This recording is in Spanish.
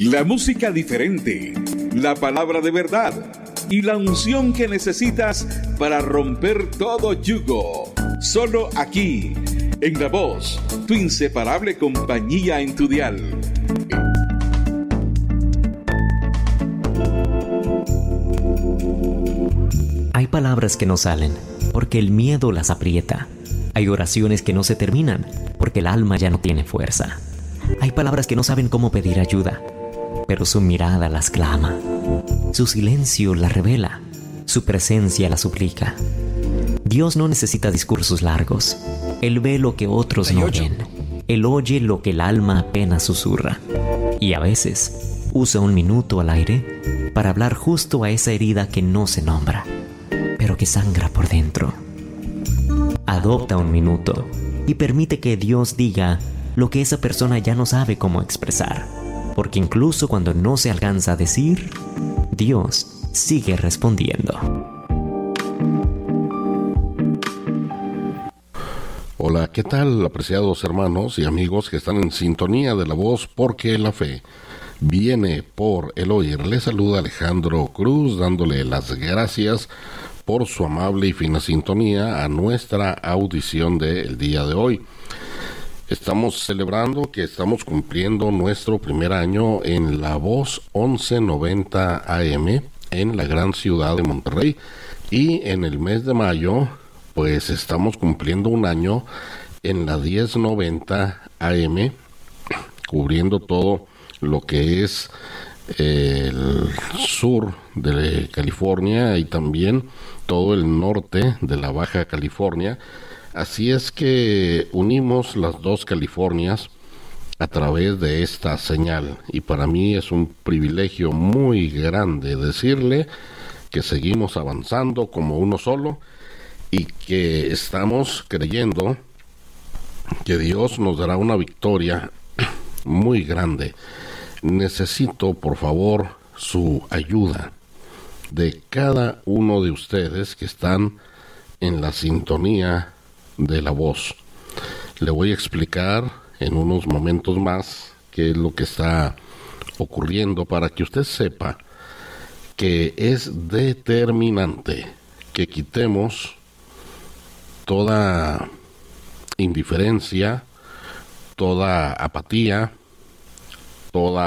La música diferente, la palabra de verdad y la unción que necesitas para romper todo yugo. Solo aquí, en La Voz, tu inseparable compañía en tu dial. Hay palabras que no salen porque el miedo las aprieta. Hay oraciones que no se terminan porque el alma ya no tiene fuerza. Hay palabras que no saben cómo pedir ayuda, pero su mirada las clama. Su silencio las revela. Su presencia las suplica. Dios no necesita discursos largos. Él ve lo que otros no ven. Él oye lo que el alma apenas susurra. Y a veces usa un minuto al aire para hablar justo a esa herida que no se nombra, pero que sangra por dentro. Adopta un minuto y permite que Dios diga lo que esa persona ya no sabe cómo expresar, porque incluso cuando no se alcanza a decir, Dios sigue respondiendo. Hola, ¿qué tal, apreciados hermanos y amigos que están en sintonía de La Voz? Porque la fe viene por el oír. Les saluda Alejandro Cruz, dándole las gracias por su amable y fina sintonía a nuestra audición del día de hoy. Estamos celebrando que estamos cumpliendo nuestro primer año en La Voz 1190 AM en la gran ciudad de Monterrey, y en el mes de mayo pues estamos cumpliendo un año en la 1090 AM, cubriendo todo lo que es el sur de California y también todo el norte de la Baja California. Así es que unimos las dos Californias a través de esta señal, y para mí es un privilegio muy grande decirle que seguimos avanzando como uno solo y que estamos creyendo que Dios nos dará una victoria muy grande. Necesito, por favor, su ayuda de cada uno de ustedes que están en la sintonía de La Voz. Le voy a explicar en unos momentos más qué es lo que está ocurriendo para que usted sepa que es determinante que quitemos toda indiferencia, toda apatía, toda